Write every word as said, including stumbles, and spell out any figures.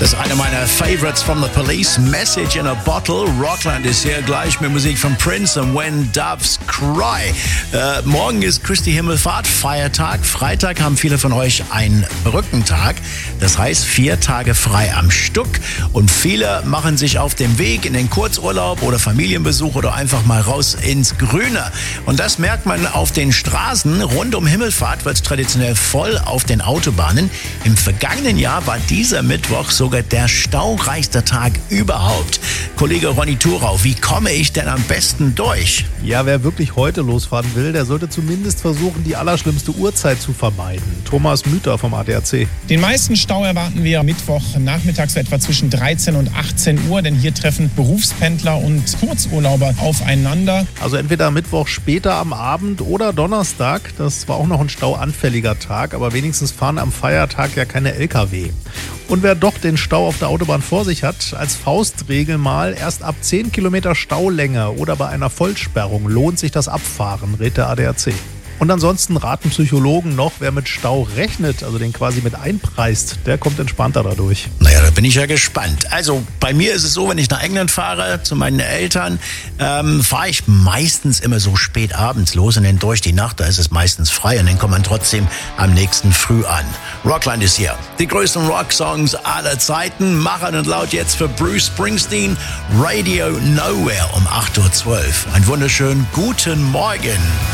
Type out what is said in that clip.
Das ist eine meiner Favorites from the Police. Message in a Bottle. Rockland ist hier gleich mit Musik von Prince und When Doves Cry. Äh, morgen ist Christi Himmelfahrt, Feiertag. Freitag haben viele von euch einen Brückentag. Das heißt vier Tage frei am Stück. Und viele machen sich auf den Weg in den Kurzurlaub oder Familienbesuch oder einfach mal raus ins Grüne. Und das merkt man auf den Straßen. Rund um Himmelfahrt wird es traditionell voll auf den Autobahnen. Im vergangenen Jahr war dieser Mittwoch sogar der staureichste Tag überhaupt. Kollege Ronny Thurau, wie komme ich denn am besten durch? Ja, wer wirklich heute losfahren will, der sollte zumindest versuchen, die allerschlimmste Uhrzeit zu vermeiden. Thomas Müther vom A D A C. Den meisten Stau erwarten wir Mittwoch nachmittags etwa zwischen dreizehn und achtzehn Uhr, denn hier treffen Berufspendler und Kurzurlauber aufeinander. Also entweder Mittwoch später am Abend oder Donnerstag. Das war auch noch ein stauanfälliger Tag, aber wenigstens fahren am Feiertag ja keine L K W. Und wer doch den Stau auf der Autobahn vor sich hat, als Faustregel mal, erst ab zehn Kilometer Staulänge oder bei einer Vollsperrung lohnt sich das Abfahren, rät der A D A C. Und ansonsten raten Psychologen noch, wer mit Stau rechnet, also den quasi mit einpreist, der kommt entspannter dadurch. Naja, da bin ich ja gespannt. Also bei mir ist es so, wenn ich nach England fahre, zu meinen Eltern, ähm, fahre ich meistens immer so spät abends los und dann durch die Nacht, da ist es meistens frei und dann kommt man trotzdem am nächsten Früh an. Rockland ist hier. Die größten Rocksongs aller Zeiten, machen und laut jetzt für Bruce Springsteen, Radio Nowhere um acht Uhr zwölf. Einen wunderschönen guten Morgen.